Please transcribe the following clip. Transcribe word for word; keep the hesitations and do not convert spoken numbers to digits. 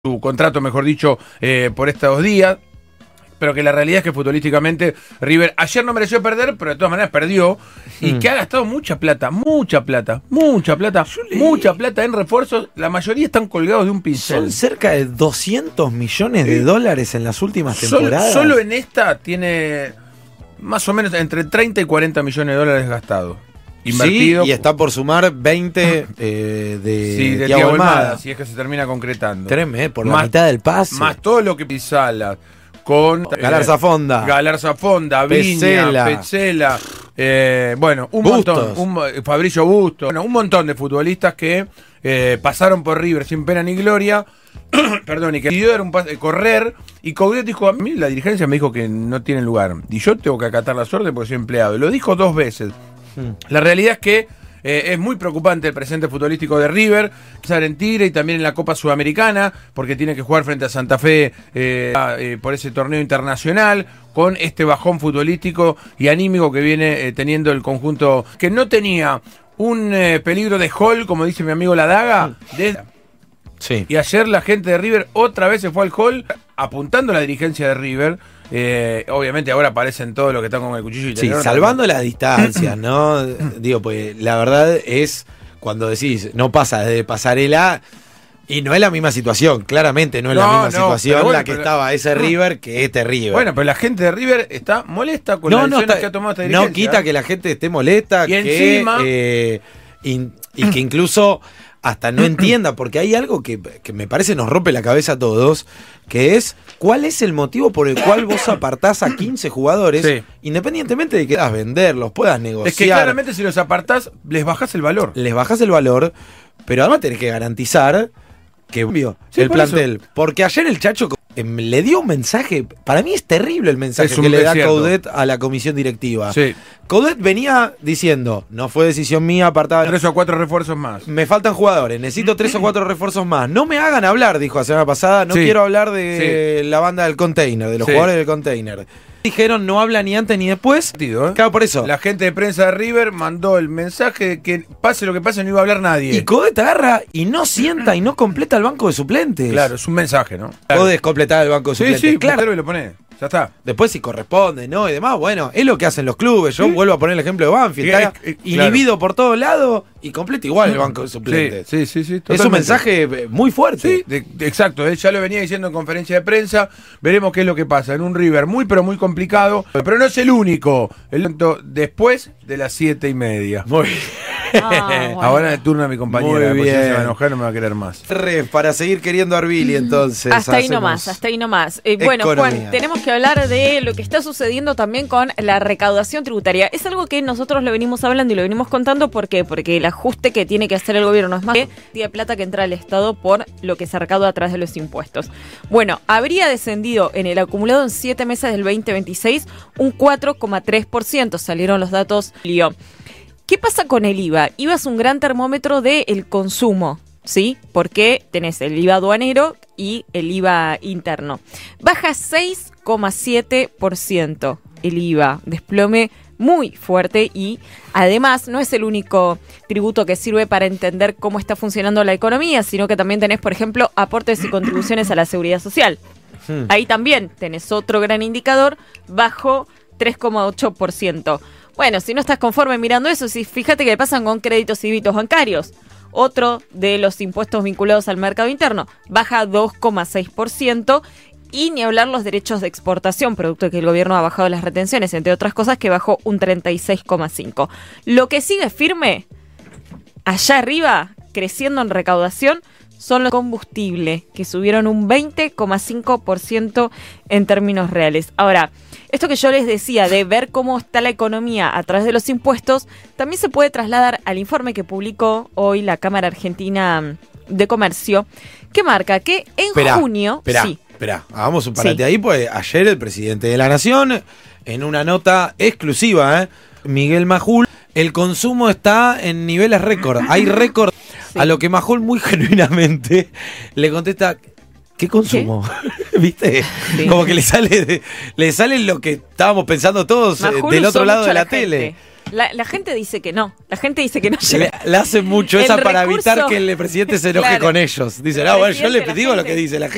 su contrato, mejor dicho, eh, por estos días, pero que la realidad es que futbolísticamente River ayer no mereció perder, pero de todas maneras perdió, y hmm. que ha gastado mucha plata, mucha plata, mucha plata, le... mucha plata en refuerzos. La mayoría están colgados de un pincel. Son cerca de doscientos millones de dólares en las últimas temporadas. Solo, solo en esta tiene más o menos entre treinta y cuarenta millones de dólares gastados. Invertido. Sí, y está por sumar veinte eh, de, sí, de Thiago Almada, Almada, si es que se termina concretando. Tremendo, por más, la mitad del pase. Más todo lo que Pisala, con Galarza Fonda, eh, Galarza Fonda, Viña, Petzela, eh, bueno, un Bustos. montón, un, Fabricio Bustos, bueno, un montón de futbolistas que eh, pasaron por River sin pena ni gloria, perdón, y que decidió dar un pase, correr, y Coudet dijo, a mí la dirigencia me dijo que no tiene lugar, y yo tengo que acatar la suerte porque soy empleado, y lo dijo dos veces. La realidad es que eh, es muy preocupante el presente futbolístico de River, estar en Tigre y también en la Copa Sudamericana, porque tiene que jugar frente a Santa Fe eh, eh, por ese torneo internacional, con este bajón futbolístico y anímico que viene eh, teniendo el conjunto, que no tenía un eh, peligro de hall, como dice mi amigo La Daga, de... sí. Y ayer la gente de River otra vez se fue al hall, apuntando a la dirigencia de River. Eh, obviamente ahora aparecen todos los que están con el cuchillo y sí, tenor, salvando las distancias, ¿no? Digo, pues la verdad es cuando decís, no pasa desde pasarela, y no es la misma situación, claramente no es no, la misma no, situación bueno, la que pero, estaba ese River, que este River. Bueno, pero la gente de River está molesta con no, las decisiones no está, que ha tomado esta dirigencia. No quita que la gente esté molesta, y que, encima eh, in, y que incluso hasta no entienda, porque hay algo que, que me parece nos rompe la cabeza a todos, que es cuál es el motivo por el cual vos apartás a quince jugadores, sí, independientemente de que puedas venderlos, puedas negociar. Es que claramente si los apartás, les bajás el valor. Les bajás el valor, pero además tenés que garantizar que sí, el plantel. Eso. Porque ayer el Chacho eh, le dio un mensaje, para mí es terrible el mensaje que le da Coudet a la comisión directiva. Sí. Coudet venía diciendo, no fue decisión mía, apartada. Tres o cuatro refuerzos más. Me faltan jugadores, necesito tres o cuatro refuerzos más. No me hagan hablar, dijo la semana pasada, no sí. quiero hablar de sí. la banda del container, de los sí. jugadores del container. Dijeron no habla ni antes ni después. ¿eh? Claro, por eso. La gente de prensa de River mandó el mensaje de que pase lo que pase no iba a hablar nadie. Y Coudet agarra y no sienta y no completa el banco de suplentes. Claro, es un mensaje, ¿no? Claro. Coudet completar el banco de suplentes. Sí, sí, claro. Y lo pone. Ya está. Después si corresponde, ¿no? Y demás, bueno, es lo que hacen los clubes. Yo ¿sí? vuelvo a poner el ejemplo de Banfield. Sí, está eh, eh, inhibido claro. por todos lados y completa igual el banco de suplentes. Sí, sí, sí. sí es un mensaje muy fuerte. Sí, de, de, exacto. Él ya lo venía diciendo en conferencia de prensa. Veremos qué es lo que pasa en un River muy, pero muy complicado. Pero no es el único. El después de las siete y media. Muy bien. Ah, bueno. Ahora de turno a mi compañera. Muy bien. Se va a enojar, no me va a querer más. Re, para seguir queriendo a Arbili, entonces. Hasta ahí nomás, hasta ahí nomás. Eh, bueno, Juan, tenemos que hablar de lo que está sucediendo también con la recaudación tributaria. Es algo que nosotros lo venimos hablando y lo venimos contando. ¿Por qué? Porque el ajuste que tiene que hacer el gobierno es más que de plata que entra al Estado por lo que se recauda a través de los impuestos. Bueno, habría descendido en el acumulado en siete meses del veinte veintiséis un cuatro coma tres por ciento. Salieron los datos. ¿Qué pasa con el I V A? I V A es un gran termómetro del consumo, ¿sí? Porque tenés el I V A aduanero y el I V A interno. Baja seis coma siete por ciento el I V A, desplome muy fuerte y además no es el único tributo que sirve para entender cómo está funcionando la economía, sino que también tenés, por ejemplo, aportes y contribuciones a la seguridad social. Hmm. Ahí también tenés otro gran indicador, bajo tres coma ocho por ciento. Bueno, si no estás conforme mirando eso, si fíjate que pasan con créditos y débitos bancarios. Otro de los impuestos vinculados al mercado interno baja dos coma seis por ciento y ni hablar los derechos de exportación, producto de que el gobierno ha bajado las retenciones, entre otras cosas, que bajó un treinta y seis coma cinco por ciento. Lo que sigue firme, allá arriba, creciendo en recaudación, son los combustibles, que subieron un veinte coma cinco por ciento en términos reales. Ahora, esto que yo les decía de ver cómo está la economía a través de los impuestos, también se puede trasladar al informe que publicó hoy la Cámara Argentina de Comercio, que marca que en esperá, junio... Esperá, sí. esperá, hagamos un parate sí. ahí, pues ayer el presidente de la Nación, en una nota exclusiva, ¿eh? Miguel Majul, el consumo está en niveles récord, hay récord, sí. A lo que Majul muy genuinamente le contesta... ¿Qué consumo? ¿Qué? ¿Viste? Sí. Como que le sale de, le sale lo que estábamos pensando todos eh, del otro lado de la, la tele. La, la gente dice que no. La gente dice que no llega. Le, le hacen mucho esa para recurso, evitar que el presidente se enoje claro, con ellos. Dicen, ah, bueno, yo le digo lo que dice la gente.